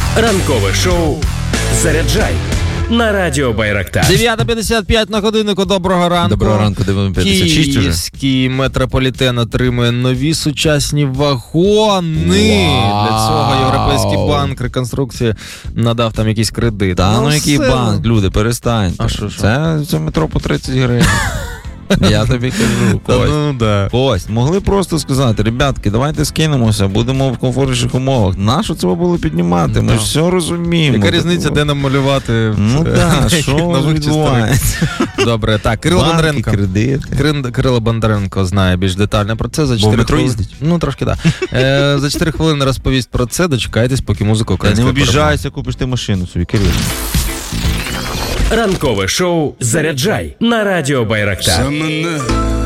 Ранкове шоу «Заряджай» на радіо Байрактар. 9:55 на годиннику. Доброго ранку. Доброго ранку, 9:56 уже. Київський метрополітен отримує нові сучасні вагони. Вау. Для цього Європейський банк реконструкції надав там якийсь кредит. Та який банк, люди, перестаньте. А що? Це метро по 30 гривень. Я тобі кажу, Кость, могли просто сказати, ребятки, давайте скинемося, будемо в комфортніших умовах. Нащо це було піднімати? Ми ж все розуміємо. Яка різниця, де нам малювати? Ну так, що відбувається? Добре, так, Кирило Бондаренко. Кредити. Кирило Бондаренко знає більш детально про це. За 4 метро хвилини. їздить? Ну, трошки, так. За 4 хвилини розповість про це. Дочекайтесь, поки музика Та українська. не обіжайся, купиш ти машину собі, Кирило. Ранкове шоу «Заряджай» на радіо Байрактар.